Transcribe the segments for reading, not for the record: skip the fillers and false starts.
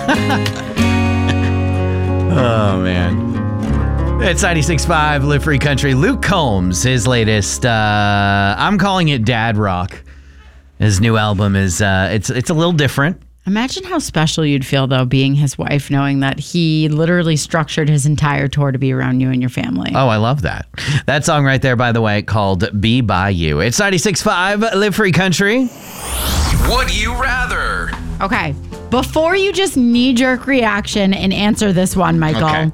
Oh, man. It's 96.5 Live Free Country. Luke Combs, his latest, I'm calling it Dad Rock. His new album is, it's a little different. Imagine how special you'd feel, though, being his wife, knowing that he literally structured his entire tour to be around you and your family. Oh, I love that. That song right there, by the way, called Be By You. It's 96.5 Live Free Country. Would you rather? Okay. Before you just knee-jerk reaction and answer this one, Michael, Okay.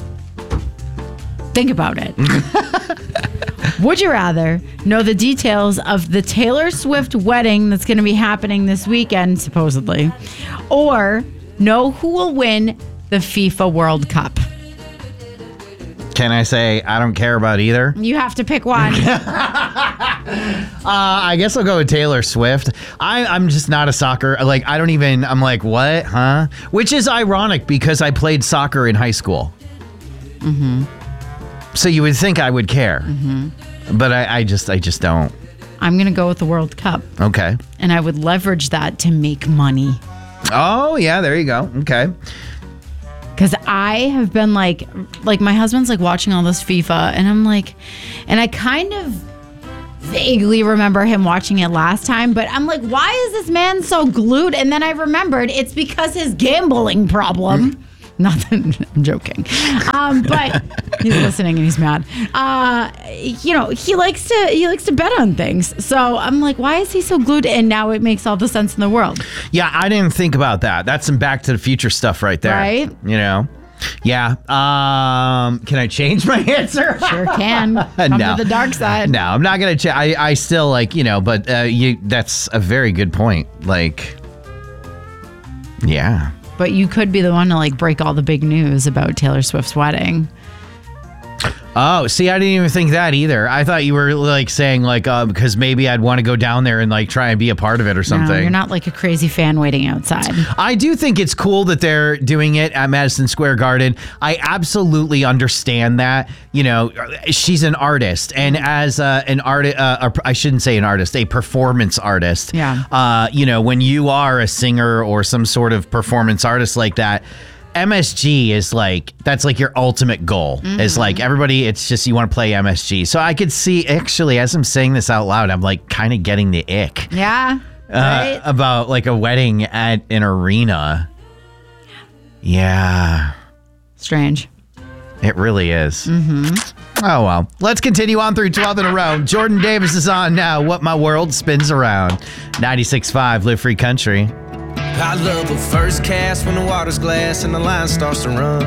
think about it. Would you rather know the details of the Taylor Swift wedding that's going to be happening this weekend, supposedly, or know who will win the FIFA World Cup? Can I say I don't care about either? You have to pick one. I guess I'll go with Taylor Swift. I'm just not a soccer. I'm like, what? Huh? Which is ironic because I played soccer in high school. Mm-hmm. So you would think I would care. Mm-hmm. But I just don't. I'm going to go with the World Cup. Okay. And I would leverage that to make money. Oh, yeah, there you go. Okay. Because I have been like my husband's like watching all this FIFA, and I'm like, and I kind of vaguely remember him watching it last time, but I'm like, why is this man so glued? And then I remembered it's because his gambling problem. Not that I'm joking, but he's listening and he's mad. He likes to bet on things. So I'm like, why is he so glued? And now it makes all the sense in the world. Yeah, I didn't think about that. That's some Back to the Future stuff right there. Right? You know? Yeah. Can I change my answer? Sure can. Come to the dark side. No, I'm not going to. I still but that's a very good point. Yeah. But you could be the one to break all the big news about Taylor Swift's wedding. Oh, see, I didn't even think that either. I thought you were saying because maybe I'd want to go down there and try and be a part of it or something. No, you're not like a crazy fan waiting outside. I do think it's cool that they're doing it at Madison Square Garden. I absolutely understand that. She's an artist, and as an artist, I shouldn't say an artist, a performance artist. Yeah. When you are a singer or some sort of performance artist like that, MSG is that's your ultimate goal. Mm-hmm. Is everybody, it's just you want to play MSG. So I could see, actually, as I'm saying this out loud, I'm kind of getting the ick. Yeah. Right? About a wedding at an arena. Yeah. Strange. It really is. Mm-hmm. Oh, well. Let's continue on through 12 in a row. Jordan Davis is on now. What My World Spins Around. 96.5 Live Free Country. I love a first cast when the water's glass and the line starts to run.